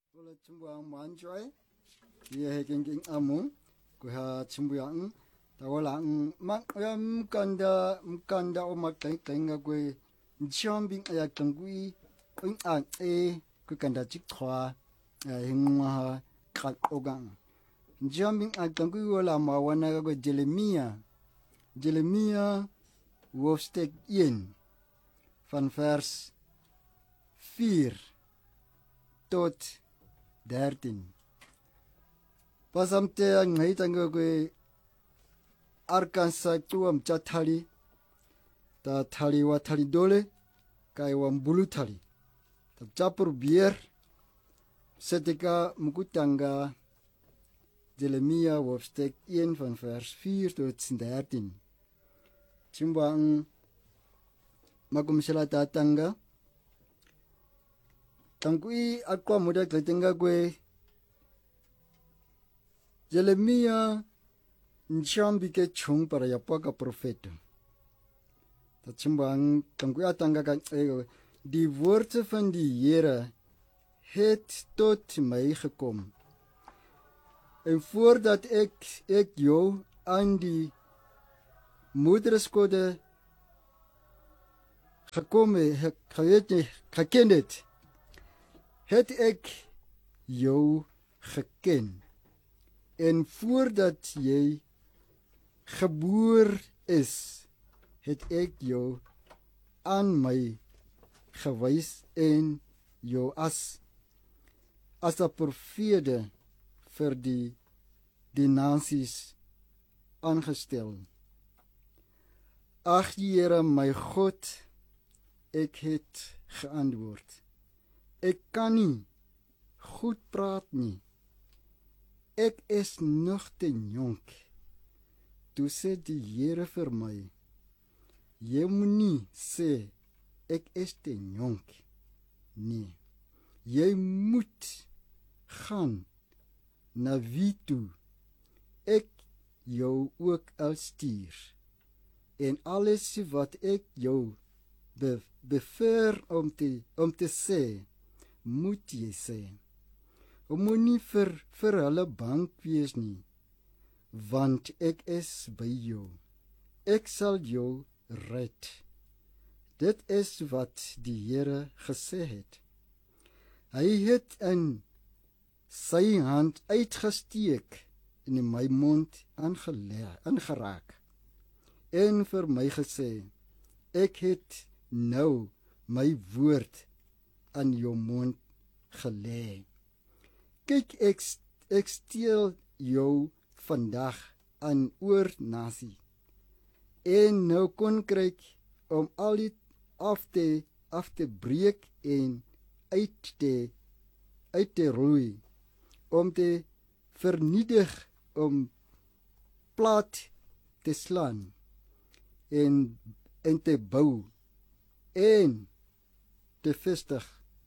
Wala chimbuang manjoy, ye heking amung, kuha chimbuyang, tawalang mkanda o magteng agwe, nchombing ayak tangui, ang kukanda chikwa, hingwa krak ogang. Nchombing ak tangui wala mawana agwe Jeremia, hoofstuk 1, van vers 4 tot 13. Pasamte ang ngaytanga kwe Arkansas tuam chatali, ta thali wa thali dole, kay wa mbulu thali. Ta chapur bier, setika mukutanga Jeremia hoofstuk 1 van vers 4 tot 13. Chimbang magumsala tatanga, tangkui akwa muda kletenga kwe Jeremia nchambi ke chung para yapaka profeto. Dat chimbang tangkui atanga kan die woorde van die Here het tot my gekom. En voordat ek jou aan die moederskode geken het ek jou geken. En voordat jy geboor is, het ek jou aan my gewys en jou as 'n profete vir die nasies aangestel. Ag Here my God, ek het geantwoord. Ek kan nie goed praat nie. Ek is nog te jonk. Toe sê die Here vir my, jy moet nie sê, ek is te jonk nie. Jy moet gaan na wie toe ek jou ook al stuur. En alles wat ek jou beveer om te sê, moet jy sê. Moet nie vir hulle bang wees nie, want ek is by jou. Ek sal jou red. Dit is wat die Here gesê het. Hy het in sy hand uitgesteek en in my mond aangeraak en vir my gesê, ek het nou my woord aan jou mond gelê. Kyk, ek steel jou vandag aan oor nasie en nou koninkryk om al dit af te breek en uit te roei, om te vernietig, om plat te slaan en te bou en te vestig.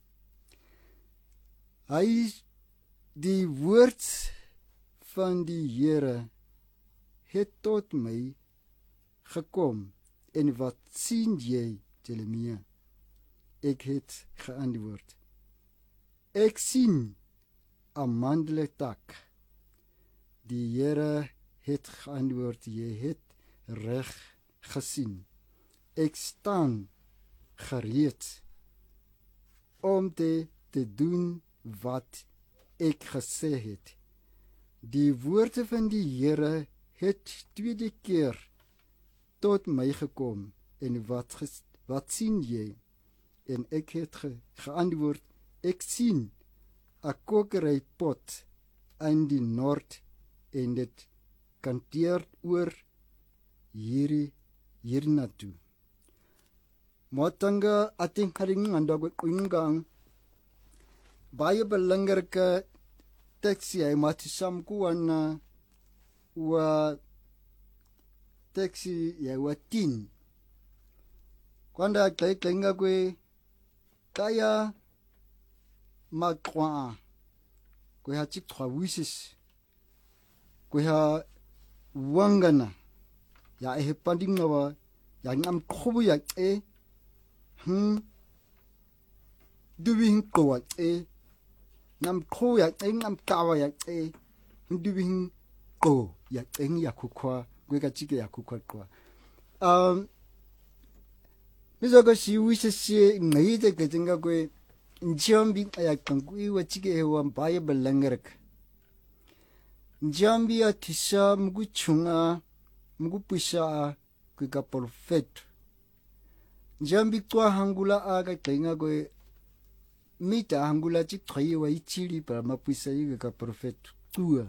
Die woord van die Here het tot my gekom. En wat sien jy, Jeremia? Ek het geantwoord. Ek sien 'n mandeltak. Die Here het geantwoord, jy het reg gesien. Ek staan gereed om te doen wat ek gesê het. Die woorde van die Here het tweede keer tot my gekom. En wat sien jy? En ek het geantwoord, ek sien 'n kokerypot in die noord en dit kanteer oor hierna toe. Matanga ating haring andagwe ingang baie belangrike teksie hy matisam kuana wa teksie ya wa 10. Kwanda klenga kwe kaya makwa kwe ha chikwa wisis kwe ha wangana ya panding wa ya ngam khobu ya duwing kowat ngam kho ya ngam kawa ya ndubing ko ya ya kukwa gweka chike ya kukwa kwa mizogo si wishe ngai de ketinga kwe njambi ya kankui wa chike wa baye balangarak njambi ya tisha mgu chunga mgu pusha kweka perfect njambi kwa hangula aga kenga kwe mita hangula chik thaye wa ichiri pa mapusha yiga ka perfect tua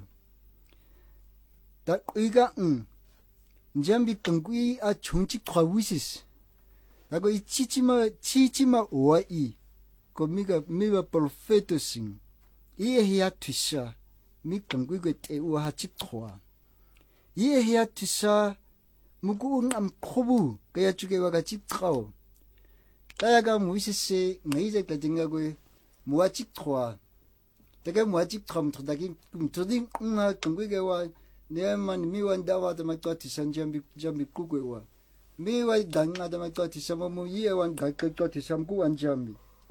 ta iga njambi kankui a chungchi thawisis ako chichima oai ko miga perfecto sing ie hia tisha mi kankui ko te wa ha chik thwa ie hia tisha mugu ngam khobu kaya chuke wa ka chik thao kaya ga muisese ngai je ka jinga ko muwa chik thwa daga muwa chik tham thadagi mtoding nga kankui ke wa ne man mi wan dawa ta ma to tisha jambi kukwe wa mi wa danga ta ma to tisha mo ye wan ga ka to tisha ku wan jambi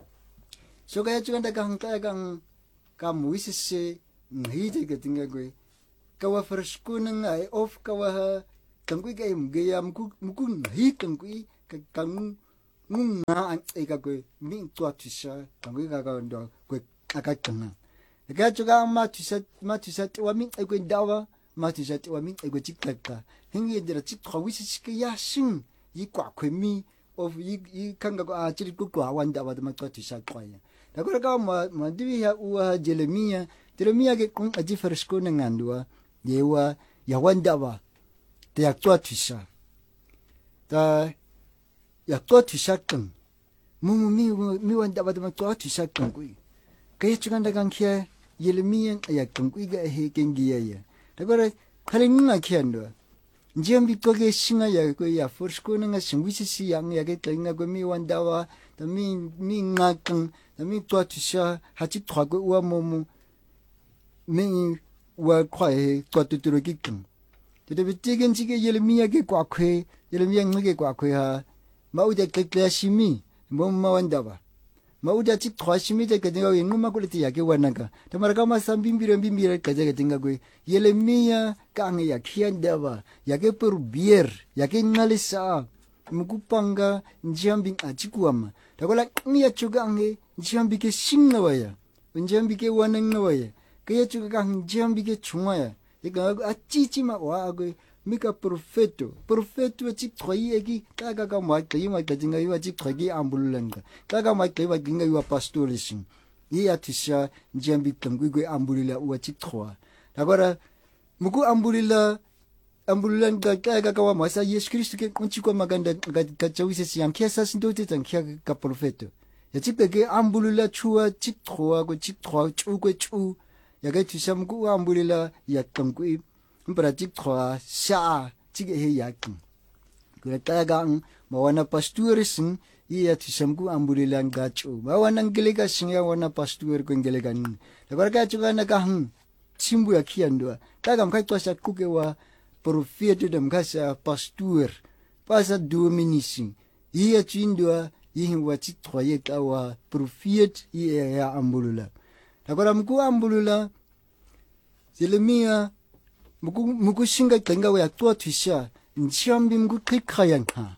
so kaya chuka daga hang kaya ka muisese ngai je ka jinga ko ka wa freskun ngai of ka wa kankui ke mge ya muku ngai kankui ka kang nga an eka ko mi to tisha kankui ka ndo ko aka kanga ka chuka ma tisha wa mi ko dawa 마티자티 와민 에고 직각다 행위들아 직화위시 시ke야 신 이과 괴미 of 이 kangago a chiriku kwa wanda wada makwa tisha kwaya dakora ka mandiya uwa Jeremia ke kung aji fersko nangandua yewa ya wanda wa te yakwa tisha ta yakwa tisha kang mi wanda wada makwa tisha kang kui kaya chuganda kang kia Jeremia ya kang kui ga he kengiya ya dakora kalinga kiando njambi koge singa ya ko ya fersko nga singwisi yang ya ke tenga ko mi wandawa ta mi ngakang ta mi to tisha hachi thwago wa momu mi wa khwae to tuturo kikang de bitigen chige Jeremia ke kwa khwe Jeremia ngge kwa khwe ha maude ke klashimi momma wandawa mauda chik thwashimi de kedenga we nguma kuliti yake wananga tamara kama sambimbira kaje kedenga kwe Jeremia kange ya kiandawa yake perubier yake ngalisa mukupanga njambi achikuama takola ngiya chuga nge njambi ke singawaya njambi ke wanangawaya kaya chuga kang njambi ke chungaya ika achichima wa kwe mika perfecto chik thoi egi kaga ma jinga iwa chik thoi ambulanga kaga ma iwa jinga iwa pastorising iya tisha njambi kangui kwe ambulila uwa chik thoi takora muku ambulila kaga wa masa Yesu Kristo ke kunchikwa maganda ka chawise siam kiasa sindote tan kia ka perfecto ya chik ke ambulila chua chik thoi ko chik thoi chu ya ga tisha muku ambulila ya kangui mperatik thwa sha chige he yakin kura tagang mawana pasturising iya tisamku amburilang gacho mawana ngelega singa wana pastur ko ngelegan tabarka chuga nakang chimbu yakiandwa tagam kai tosa kukewa profeto dem kasa pastur pasa dominisi iya chindwa yihin wachi thwaye kawa profet iya ya ambulula tabara mku ambulula Jeremia muku singa tenga wa tua tisha njambi muku kikayanga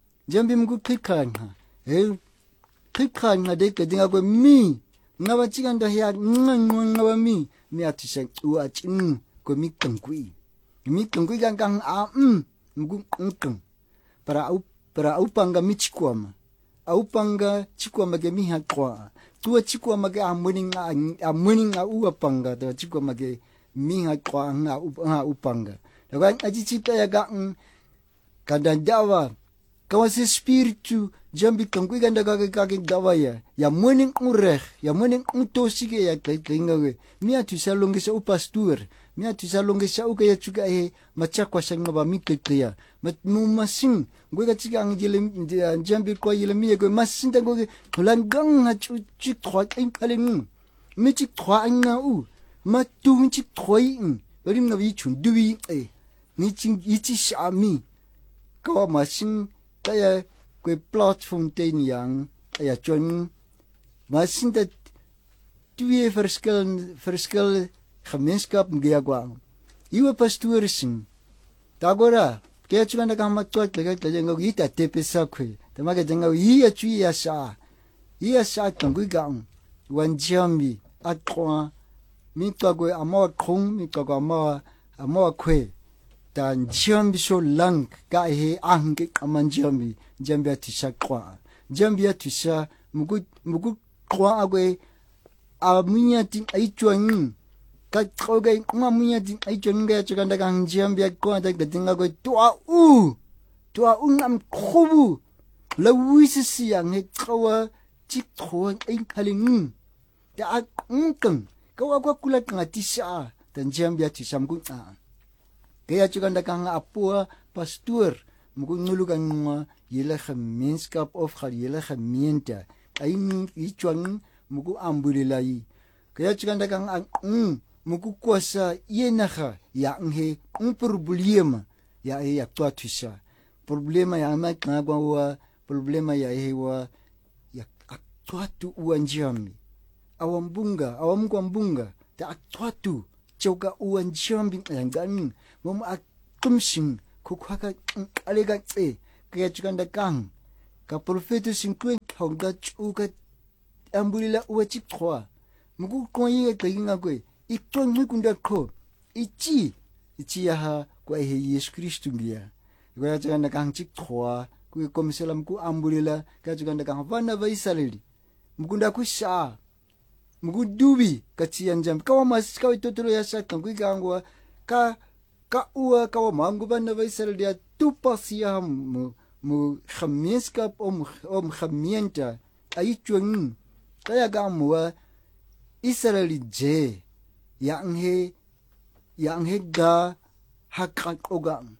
kikayanga de kedinga ko mi ngawa chiganda ya ngawa mi atisha u chin ko mi kangui gang muku kang para upanga michikwama chikwama ge mi hakwa tua chikwama ge amuninga uapanga da chikwama ge minga kwa nga upanga daga aji chita ya ga kadandawa kawasi spiritu jambi kangui ganda ga dawa ya morning urech ya morning utosige ya kingawe mia tusalongisa upastur mia tusalongisa ukaya chuka he machakwa sanga ba mikekya mumasing goga chiga angile jambi kwa Jeremia go masinda go langang ha chu thwa kaleng mi chi thwa nga u ma tu chik thoi rim na wi chun duwi ni ching ichi shami ka ma sing ta ya kwe platform ten yang ya chon ma sing da twee verskil gemeenskap ngiagwa. Iwe pastoor sing. Dagora kaya chukanda kama tuwa jenga ita tepe sakwe. Tamaka jenga iya chui ya sha. Iya sha tangui gang. Wanjiambi atwa mitagwe amawa kong mitagwe amawa kwe. Dan jiambi so lang ka he angke amanjiambi jiambi atisha kwa. Jiambi atisha mugu kwa agwe amunya ting aichuang ka kogai mamunya ting aichuang ga chukanda kang jiambi kwa da gatinga go tua u ngam khobu la wisi siang he kawa chik thoang ai khaling da akung kawa kwa kula ngatisha dan jiambi atisha mugu kaya chukanda kang apua pastoor mugu ngulugan ngwa yele gemeenskap of yele gemeente ai ichuang mugu ambulilai kaya chukanda kang mugu kuasa yenaga ya nghe problema ya tuatusha problema ya makagwa problema ya hewa ya atuatu uanjami awambunga ta atuatu choka uanjami ngan mom atumsing kukhaka alega tse kaya chukanda kang ka profeto 50 hongda chuka ambulila uachi kwa mugu konye kaginga kwe ikton ngikunda ko ichi ya kwa he Yesu Kristu ngia kwa chukanda kang chik kwa ku komisela mugu ambulila ka chukanda kang vana va Israeli mukunda kusha mugu dubi kachianjam kawa masika itotoro ya shaka kwigangwa ka uwa kawa mangu vana va Israeli ya tupasia mu gemeenskap om gemeente aichuang kaya gamwa Israeli je yang he ga hakakogam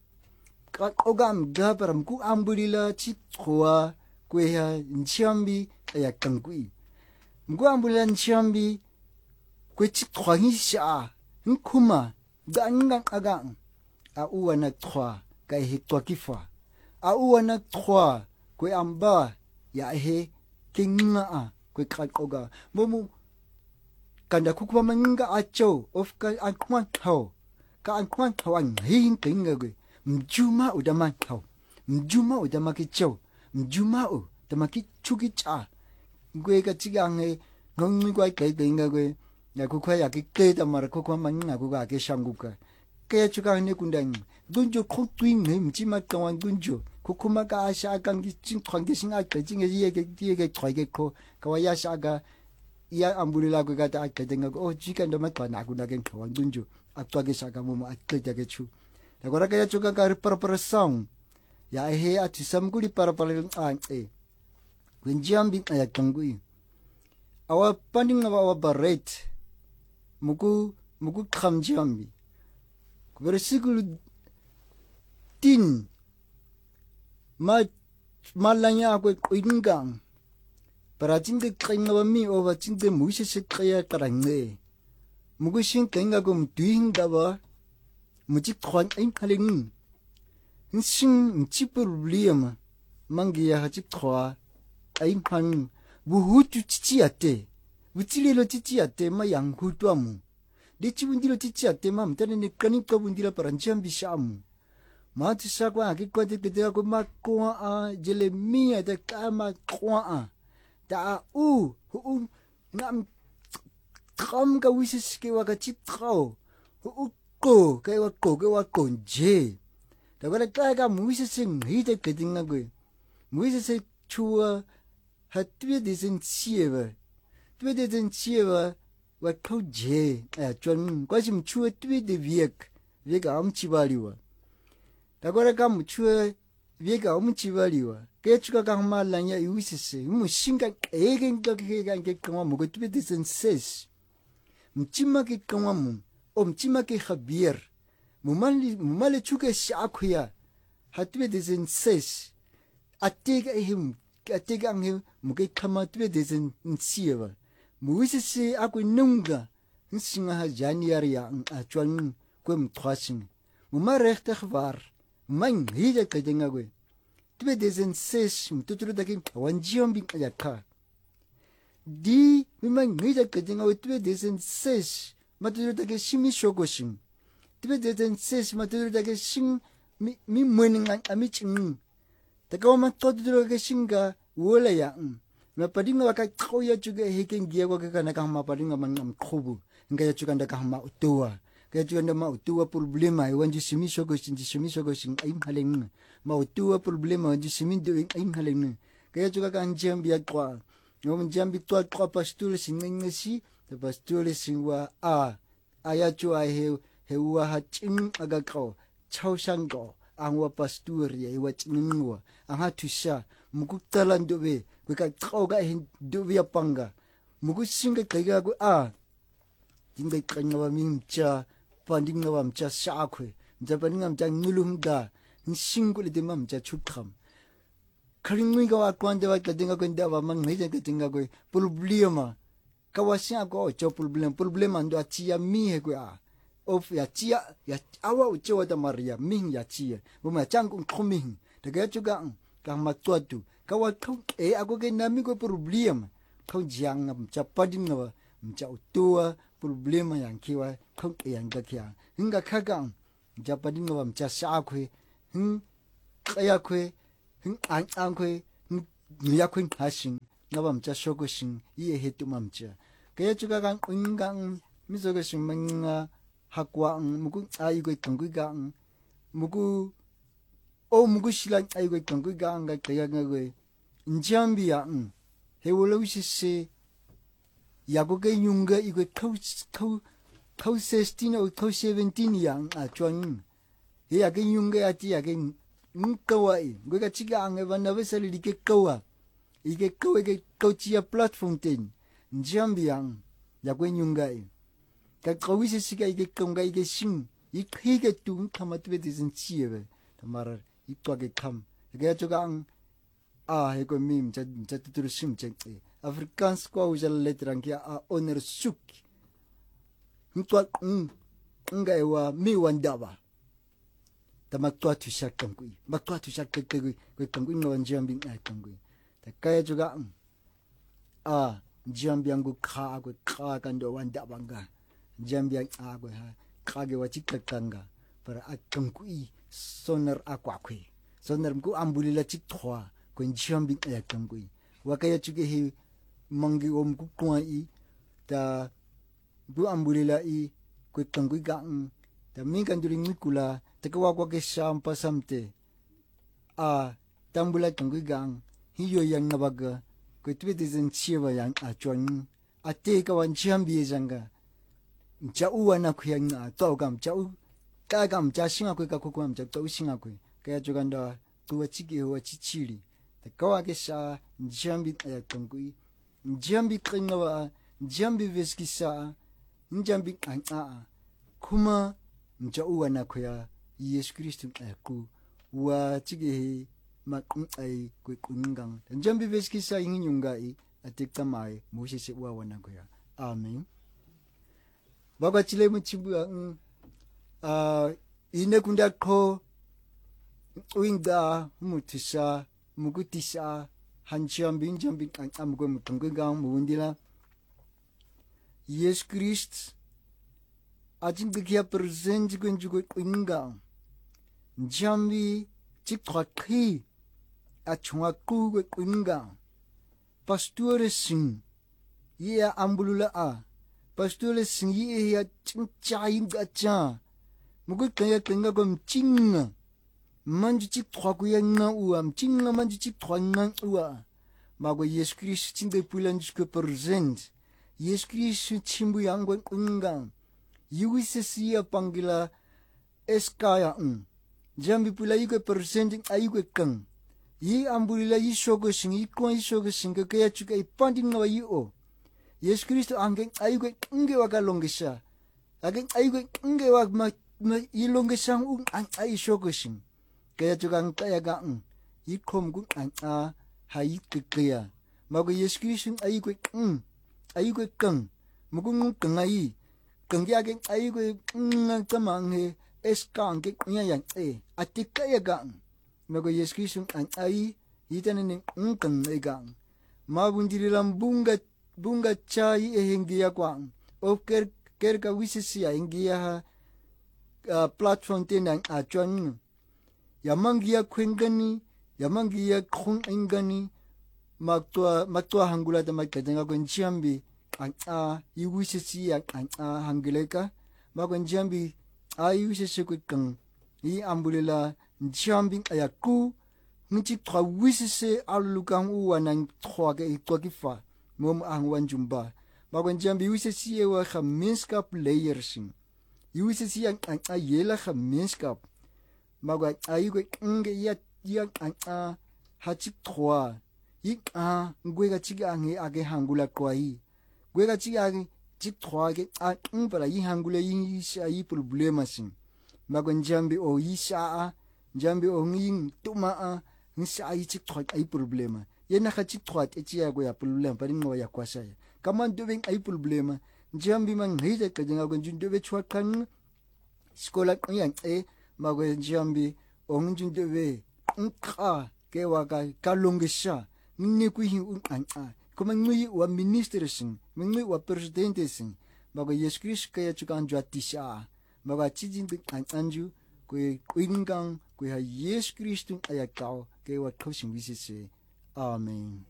ga param ku ambulila chikwa kweha nchambi ya kangui mgu ambulila nchambi kwe chikwa ngisha nkuma gangang agang uwa na twa kaya he twa kifa uwa na twa kwe amba ya he kinga kwe kakoga momu kanda kukwa manga acho of ka ankwan thau ang hin kinga kwe mjuma udama thau mjuma udama kicho mjuma udama kichuki cha kwe ka chigange ngongi kwa kinga kwe ya kukwa ya kiketa mara kukwa manga kukwa ke shanguka kaya chuka ne kundang dunjo khotwing ne mjima kawan dunjo kukuma ka asha kangi ching thwangi singa kajing ye thwage ko kawaya shaga ya ambulila ko gata akadenga ko chikanda matwana kuna ken kawan dunjo atwage shaga mo atleta ke chu agora kaya chuka ka para song ya he atisam guri para wenjambi ya kangui awa panding awa baret mugu khamjambi versículo 10 malanya ko ingang para tinge kringa mi over tinge muise se kaya karangge mugu shin kenga gum duinga ba muji khwan ein khaling shin chi problem mangiya ha chi khwa ein khan buhutu chichi ate buchilelo chichi ate ma yang hutwamu de chibundilo chichi ate ma mtane ne kanika bundila para njambi shamu mati sakwa akikwa te ko makwa a Jeremia de kama kwa da ngam tram ka wisis ke wa ka chitrao ko ke wa konje da wala ka muises sing hite kedinga go muises chua hatwe disen chieva wa koje chon kwasim chua twe de viek am chibaliwa dagora kam chua viega omchibaliwa kechuka kama lanya iwisise mushinga egenga ke kama mugotu disen ses mchima ke kama mchima ke khabier mumale chuke shakhuya hatwe disen ses atega anghe muge kama twe disen nsieva muwisise akununga nsinga ha January ya achwan kwem twasing mumarechte khvar man hija kadenga gwe tbe desen ses mututuru dakin wanjiombi yakha di memang ngeja ketinga wetwe desen ses maturu take shimi shogoshin tbe desen ses maturu take shin mi mweninga amiching takawama toduro ke shinga wala ya mapadinga waka khoya chuga hekengia kwa kana kama padinga mangam khobu ngaya chuga ndaka hama utua kaya chuga ndama utua problema wanji shimi shogoshin aim haleng ma utua problema wanji shimi do aim haleng kaya chuga kan jambia kwa ngom jambi to kwa pastor singengesi the pastor singwa aya chua hewa haching agakao chaushanggo angwa pastor ya wachningwa anga tusha mukutala ndobe kweka tsoga ndobe panga mukusinga kaiga ku tinga kanywa mimcha pandinga wamcha shakwe mjapaninga mcha ngulumda nsingule de mamcha chukham karingwiga wa kwanda wa kadinga kwenda wa mangheja kadinga kwe problema kawasya ko cho problema ndo achia mi he kwa of ya chia ya awa ucho da maria min ya chia buma changu khuming daga chuga ka matwatu kawa thau ako ke nami ko problema khau jiang mcha padinga wa mcha utua problema yang kiwa khau yang ka kya hinga khaga mcha padinga wa mcha shakwe kaya kwe angkwe yakwen hasin nabamcha shogoshin iye hetumamcha kaya chuga kan ungang misogoshin manga hakwa mugu aigo tangwiga mugu shilan aigo tangwiga nga kaya ngwe njambia hewolowisi yagoge yunga igo kau 16 o kau 17 yang achwan yage yunga ati yage nkawai gwega chiga ange bana besali like kawa ike kawa ke coachia platform ten njambiang ya kwenyungai ka kawisi siga ike konga ike sing ikige tu kamatwe disen chiebe tamara itwage kam ga choga ang heko mim cha tutur sim chengte afrikaans kwa ujal letrang kia honor suk ntwa ngai wa mi wandaba tamaktua tu shakangui maktua tu shakangui kangui no njambing kangui takaya juga njambiang gu kha kando wanda banga njambiang gu ha kage wachikakanga para akangui sonar akwakwe sonar mku ambulila chitwa ko njambing kangui wakaya chuge hi mangi om ku kwai ta bu ambulila i ko kangui gang ta mingan during mikula tekawa kwa ke sampa samte tambula tangui gang hiyo yang nabaga ko twede zen chiwa yang achon ate ka wan chambi janga chau na khuyang to gam chau ka gam cha singa ko ka ko gam cha to singa ko ka joganda tuwa chige wa chichiri tekawa ke sa chambi tangui chambi kringa chambi veskisa chambi kuma chau na khuya Yesus Kristus aku wa chige makung ai ku kungang jambi veski sa ingin yungai atik tamai Moses wa wana ko ya amen baba chile mu chibu ine kunda ko uinda mutisa mugutisa hancham bin jambi amgo mutungang muundila Yesus Kristus ajin kia present kunjugo kungang jambi chikthakhi achunga ku kungang pastor sing ye ambulula pastor sing ye ya chingchaim gacha mugo kaya kenga gom chinga manji chikthakhu yang uam chinga manji chikthang ua mago Yesus Kristus chinde pulanj ko present Yesus Kristus chimbu yang kungang yuwisesiya pangila eskaya jambi pula iko presenting ayuke kang yi ambulila yi shogo sing yi kon yi shogo sing kaya chuka ipanding na yi Yesus Kristo angeng ayuke nge waka longesha ageng ayuke nge wak ma ilongesha ay shogo sing kaya chuka kaya ga yi kom gu hayi kaya mago Yesus Kristo ayuke kang mugung kang ayi kangya ke aigo tamang he eskang ke nya yang atika ya gang mago Yesus Kristus an ai itanen kang e gang mabundiri lambunga bunga chai hingia kwang o ker ka wisisia hingia platform tenang achuan yamangia kwengani yamangia khung ingani maktua hangula ta makatenga kwen chiambi iwisisia hangileka makwen chiambi iwisisia kweng I ambulela chiambi ayaku ngi twa wisise alukang uwanang twa ke twakifa mom angwan jumba makwen chiambi wisisia wa gemeenskap leiersing iwisisia yela gemeenskap magwa ayiko nge ya hachik twa ngwega chiga nge age hangula kwai gwega chiga chik twa ke para yi hangula yi sha yi problema sing magwan jambi o yi sha jambi o ngi tuma nsa yi chik twa ai problema yena ka chik twa te chia go ya problem pa ngo ya kwasa ya kama dobe ai problema jambi man hide ka jinga gon jun dobe chwa kan skola yang magwa jambi o ngi dobe nka ke waga kalongisha ni ku hi kuma ngui wa minister sing ngui wa president sing magwa Yesu Christ ka ya chukan jwatisha magwa chijin anju ku ingang ku ha Yesu Christ ayakao ke wa khosing wisise amen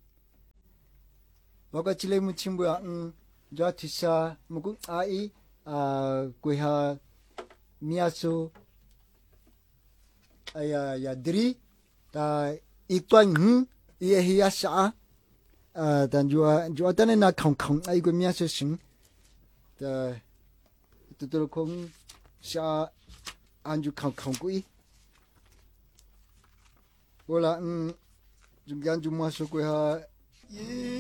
magwa chile muchimbu jwatisha mugu ai ku ha miaso ya dri ta itwan ye hiya sha dan jua tane na khong ai go miaso sing ta tutur kong sha anju khong kui wala jungyan jumaso ko ha